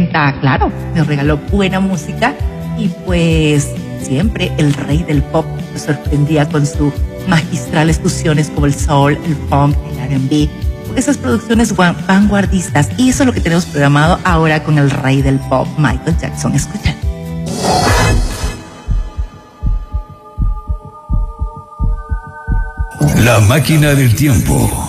70, claro, nos regaló buena música y pues siempre el rey del pop nos sorprendía con sus magistrales fusiones como el soul, el funk, el R&B, esas producciones vanguardistas. Y eso es lo que tenemos programado ahora con el rey del pop, Michael Jackson. Escuchen. La máquina del tiempo.